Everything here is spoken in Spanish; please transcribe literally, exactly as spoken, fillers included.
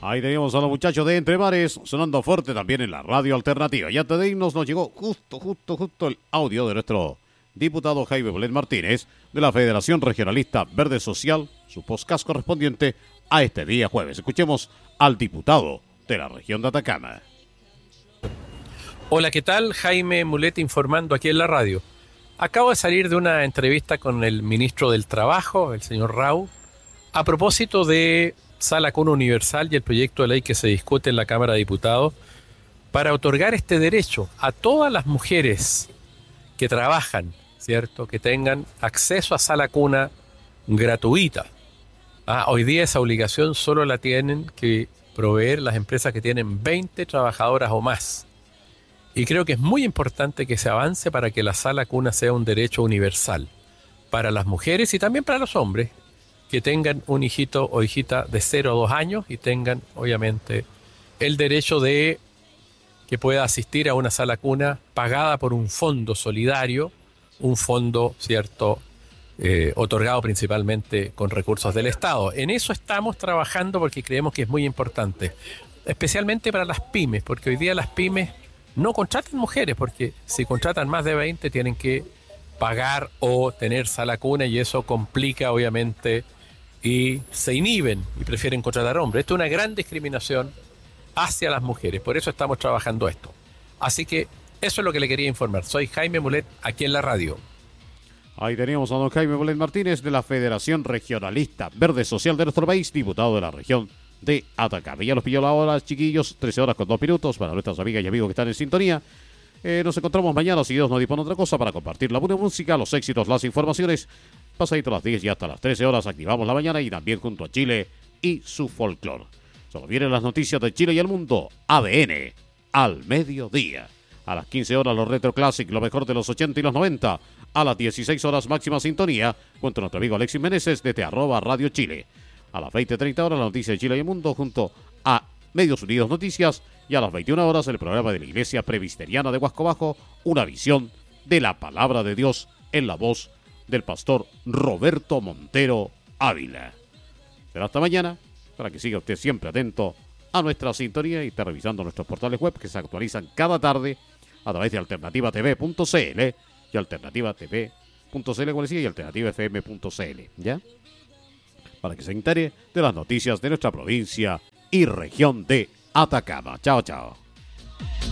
Ahí teníamos a los muchachos de Entre Mares sonando fuerte también en la radio alternativa. Y antes de irnos nos llegó justo, justo, justo el audio de nuestro diputado Jaime Mulet Martínez de la Federación Regionalista Verde Social, su podcast correspondiente a este día jueves. Escuchemos al diputado de la región de Atacama. Hola, ¿qué tal? Jaime Mulet informando aquí en la radio. Acabo de salir de una entrevista con el ministro del Trabajo, el señor Rau, a propósito de Sala Cuna Universal y el proyecto de ley que se discute en la Cámara de Diputados para otorgar este derecho a todas las mujeres que trabajan, ¿cierto? Que tengan acceso a sala cuna gratuita. Ah, hoy día esa obligación solo la tienen que proveer las empresas que tienen veinte trabajadoras o más. Y creo que es muy importante que se avance para que la sala cuna sea un derecho universal para las mujeres y también para los hombres que tengan un hijito o hijita de cero a dos años y tengan, obviamente, el derecho de que pueda asistir a una sala cuna pagada por un fondo solidario, un fondo, ¿cierto?, eh, otorgado principalmente con recursos del Estado. En eso estamos trabajando porque creemos que es muy importante, especialmente para las pymes, porque hoy día las pymes no contratan mujeres, porque si contratan más de veinte tienen que pagar o tener sala cuna y eso complica, obviamente, y se inhiben y prefieren contratar hombres. Esto es una gran discriminación hacia las mujeres, por eso estamos trabajando esto. Así que eso es lo que le quería informar. Soy Jaime Mulet, aquí en la radio. Ahí teníamos a don Jaime Mulet Martínez de la Federación Regionalista Verde Social de nuestro país, diputado de la región de Atacama. Ya los pilló la hora, chiquillos, trece horas con dos minutos para nuestras amigas y amigos que están en sintonía. Eh, nos encontramos mañana, si Dios no dispone otra cosa, para compartir la buena música, los éxitos, las informaciones. Pasadito las diez y hasta las trece horas activamos la mañana y también junto a Chile y su folclore. Solo vienen las noticias de Chile y el mundo. A D N al mediodía. A las quince horas los Retro Classic, lo mejor de los ochenta y los noventa. A las dieciséis horas máxima sintonía junto a nuestro amigo Alexis Meneses desde arroba Radio Chile. A las veinte treinta horas la noticia de Chile y el mundo junto a Medios Unidos Noticias. Y a las veintiuna horas el programa de la Iglesia Presbiteriana de Huasco Bajo, una visión de la palabra de Dios en la voz del pastor Roberto Montero Ávila. Será hasta mañana, para que siga usted siempre atento a nuestra sintonía y esté revisando nuestros portales web que se actualizan cada tarde a través de alternativa t v punto c l y alternativa t v punto c l, como decía, y alternativa f m punto c l, ¿ya? Para que se entere de las noticias de nuestra provincia y región de Atacama. Chao, chao.